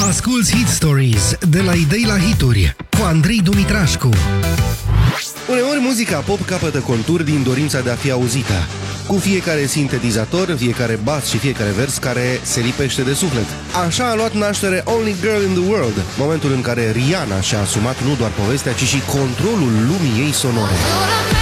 Asculți Hit Stories de la idei la hituri cu Andrei Dumitrașcu. Uneori muzica pop capătă conturi din dorința de a fi auzită, cu fiecare sintetizator, fiecare bas și fiecare vers care se lipește de suflet. Așa a luat naștere Only Girl in the World, momentul în care Rihanna și-a asumat nu doar povestea, ci și controlul lumii ei sonore.